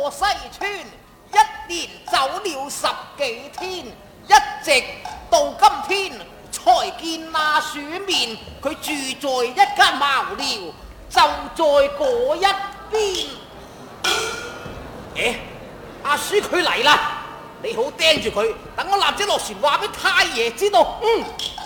過西川，一連走了10幾天，一直到今天才見那鼠面。佢住在一間茅寮，就在嗰一邊。阿鼠佢嚟啦，你好盯住佢，等我立即落船話俾太爺知道。